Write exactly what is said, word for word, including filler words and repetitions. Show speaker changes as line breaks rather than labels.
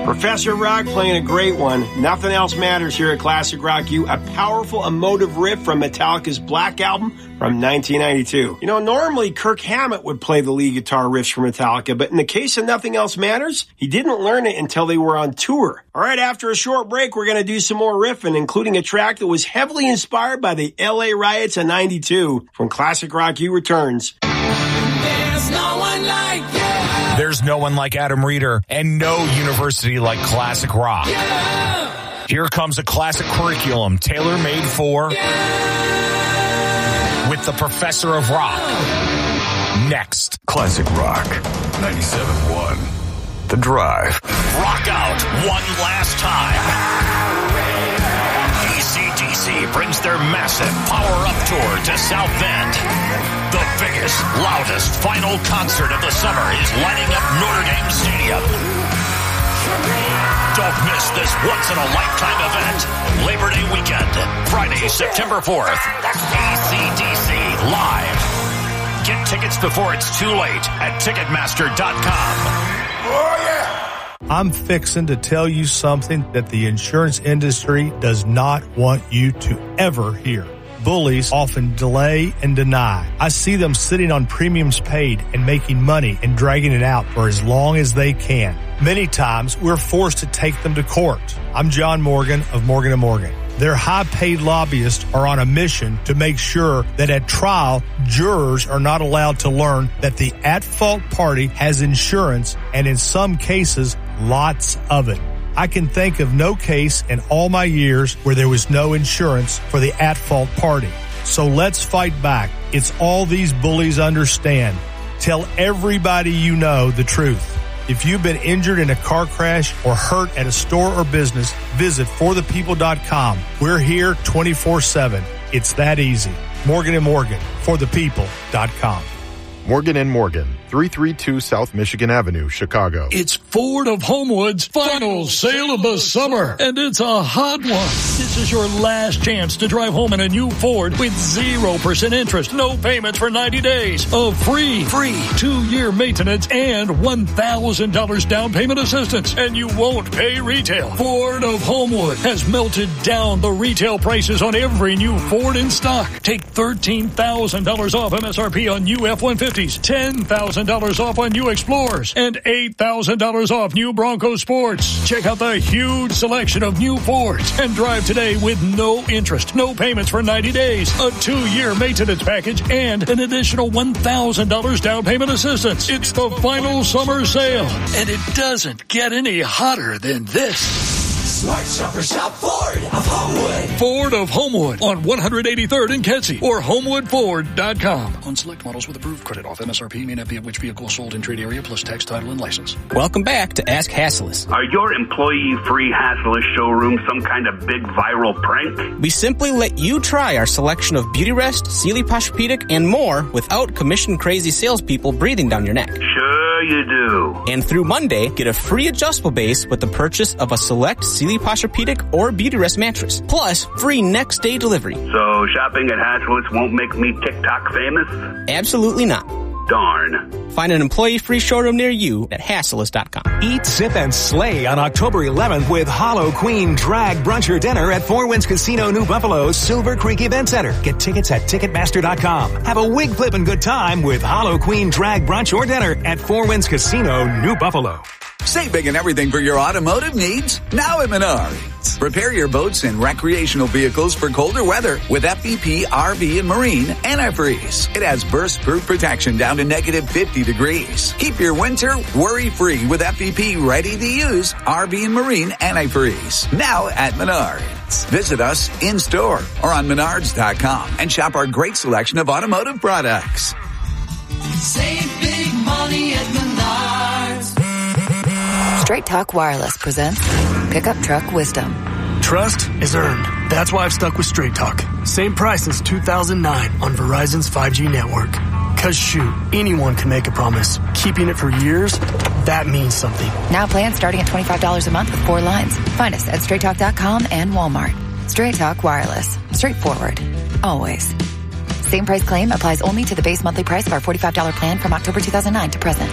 Professor Rock playing a great one. Nothing else matters here at Classic Rock U. A powerful, emotive riff from Metallica's Black Album from nineteen ninety-two. You know, normally Kirk Hammett would play the lead guitar riffs for Metallica, but in the case of Nothing Else Matters, he didn't learn it until they were on tour. All right, after a short break, we're going to do some more riffing, including a track that was heavily inspired by the L A riots of ninety-two. When Classic Rock U returns.
There's no one like you.
There's no one like Adam Reeder and no university like Classic Rock.
Yeah.
Here comes a classic curriculum tailor-made for
Yeah.
with the Professor of Rock. Next.
Classic Rock ninety-seven point one. The Drive.
Rock out one last time. A C D C brings their massive Power Up Tour to South Bend. The biggest, loudest final concert of the summer is lining up Notre Dame Stadium. Don't miss this once-in-a-lifetime event. Labor Day weekend, Friday, September fourth. A C D C Live. Get tickets before it's too late at Ticketmaster dot com.
Oh, yeah!
I'm fixing to tell you something that the insurance industry does not want you to ever hear. Bullies often delay and deny. I see them sitting on premiums paid and making money and dragging it out for as long as they can. Many times, we're forced to take them to court. I'm John Morgan of Morgan and Morgan. Their high-paid lobbyists are on a mission to make sure that at trial, jurors are not allowed to learn that the at-fault party has insurance, and in some cases, lots of it. I can think of no case in all my years where there was no insurance for the at-fault party. So let's fight back. It's all these bullies understand. Tell everybody you know the truth. If you've been injured in a car crash or hurt at a store or business, visit for the people dot com. We're here twenty-four seven. It's that easy. Morgan and Morgan, for the people dot com.
Morgan and Morgan, three thirty-two South Michigan Avenue, Chicago.
It's Ford of Homewood's final sale of the summer, and it's a hot one. This is your last chance to drive home in a new Ford with zero percent interest, no payments for ninety days, a free, free two-year maintenance, and one thousand dollars down payment assistance, and you won't pay retail. Ford of Homewood has melted down the retail prices on every new Ford in stock. Take thirteen thousand dollars off M S R P on new F one fifties, ten thousand dollars off on new Explorers, and eight thousand dollars off new Bronco Sports. Check out the huge selection of new Fords and drive today with no interest, no payments for ninety days, a two-year maintenance package, and an additional one thousand dollars down payment assistance. It's the final summer sale, and it doesn't get any hotter than this.
Smart Shopper Shop Ford of Homewood.
Ford of Homewood on one eighty-third in Kedzie or Homewood Ford dot com. On select models with approved credit off M S R P may not be of which vehicle sold in trade area plus tax, title, and license.
Welcome back to Ask Hasslis.
Are your employee-free Hasslis showrooms some kind of big viral prank?
We simply let you try our selection of Beauty Rest, Sealy Posturepedic, and more without commission-crazy salespeople breathing down your neck.
Sure you do.
And through Monday, get a free adjustable base with the purchase of a select Sealy Posturepedic or Beauty Rest mattress. Plus, free next-day delivery.
So shopping at Hasslis won't make me TikTok famous?
Absolutely not.
Darn.
Find an employee-free showroom near you at Hasslis dot com.
Eat, sip, and slay on October eleventh with Hollow Queen Drag Brunch or Dinner at Four Winds Casino New Buffalo's Silver Creek Event Center. Get tickets at Ticketmaster dot com. Have a wig flippin' good time with Hollow Queen Drag Brunch or Dinner at Four Winds Casino New Buffalo.
Save big and everything for your automotive needs now at Menards. Prepare your boats and recreational vehicles for colder weather with F V P R V and Marine Antifreeze. It has burst-proof protection down to negative fifty degrees. Keep your winter worry-free with F V P ready-to-use R V and Marine Antifreeze. Now at Menards. Visit us in-store or on Menards dot com and shop our great selection of automotive products.
Save big money at Menards.
Straight Talk Wireless presents Pickup Truck Wisdom.
Trust is earned. That's why I've stuck with Straight Talk. Same price since two thousand nine on Verizon's five G network. Cause shoot, anyone can make a promise. Keeping it for years, that means something.
Now plans starting at twenty-five dollars a month with four lines. Find us at straight talk dot com and Walmart. Straight Talk Wireless. Straightforward. Always. Same price claim applies only to the base monthly price of our forty-five dollars plan from October two thousand nine to present.